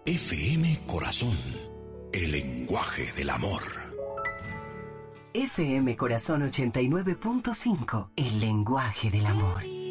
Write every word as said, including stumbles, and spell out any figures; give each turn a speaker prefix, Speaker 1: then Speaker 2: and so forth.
Speaker 1: F M Corazón, el lenguaje del amor.
Speaker 2: F M Corazón ochenta y nueve punto cinco, el lenguaje del amor.